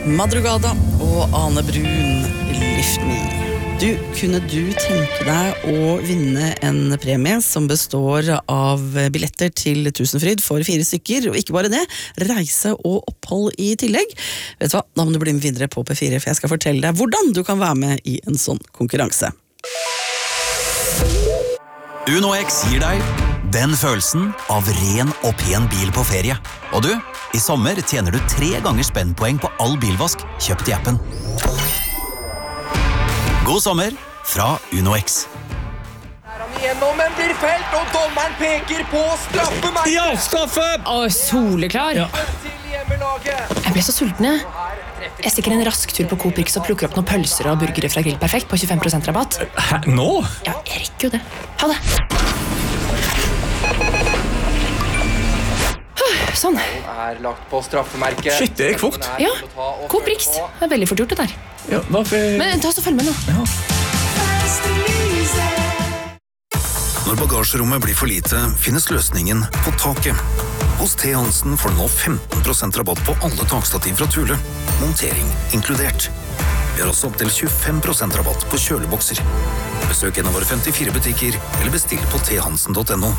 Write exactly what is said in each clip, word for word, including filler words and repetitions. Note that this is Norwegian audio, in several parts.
Madrugada og Ane Brun, Lift Me. Du, kunne du tenke deg å vinne en premie som består av billetter til Tusenfryd for fire stykker, og ikke bare det, reise og opphold i tillegg? Vet du hva, da må du bli med videre på P fire, for jeg skal fortelle deg hvordan du kan være med i en sånn konkurranse. UnoX gir deg den følelsen av ren og pen bil på ferie. Og du, i sommer tjener du tre ganger spennpoeng på all bilvask kjøpt i appen. God sommer fra UnoX. Der han igjennom, men blir felt, og dommeren peker på straffemerket. Ja, straffe! Å, soleklar. Ja. Til hjemmelaget. Jeg ble så sulten, jeg. Jeg stikker en rask tur på Coop Rix og plukker opp noen pølser og burgere fra Grill Perfekt på tjuefem prosent rabatt. Hæ, nå? Ja, jeg rekker jo det. Ha det. Sånn. Er lagt på straffemerket. Shit, det gikk fort. Ja, Coop Rix. Det er veldig fort gjort det der. Ja, hvorfor? Men ta oss og følg med nå. Ja. Når bagasjerommet blir for lite, finnes løsningen på taket. Hos T. Hansen får du nå femten prosent rabatt på alle takstativ fra Thule. Montering inkludert. Vi har også opp til tjuefem prosent rabatt på kjølebokser. Besøk en av våre femtifire butikker, eller bestill på t hansen punktum no.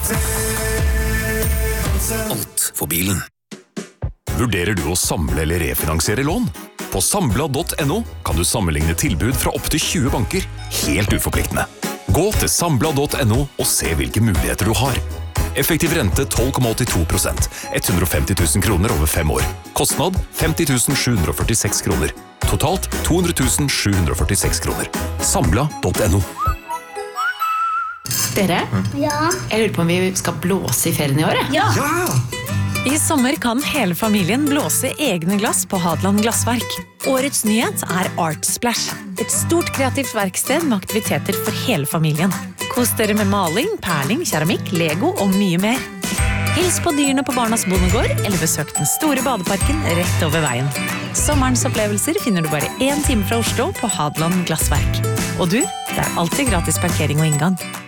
Alt for bilen. Vurderer du å samle eller refinansiere lån? På Sambla punktum no kan du sammenligne tilbud fra opp til tjue banker, helt uforpliktende. Gå til Sambla punktum no og se hvilke muligheter du har. Effektiv rente tolv komma åttito prosent, hundre og femti tusen kroner over fem år. Kostnad femti tusen sju hundre og førtiseks kroner. Totalt to hundre tusen sju hundre og førtiseks kroner. Sambla punktum no. Dere, Ja. jeg lurer på om vi skal blåse i ferien i år, jeg. Ja. I sommer kan hele familien blåse egne glass på Hadeland Glassverk. Årets nyhet er Art Splash. Et stort kreativt verksted med aktiviteter for hele familien. Kos dere med maling, perling, keramikk, Lego og mye mer. Hils på dyrene på Barnas Bondegård, eller besøk den store badeparken rett over veien. Sommerens opplevelser finner du bare én time fra Oslo på Hadeland Glassverk. Og du, det er alltid gratis parkering og inngang.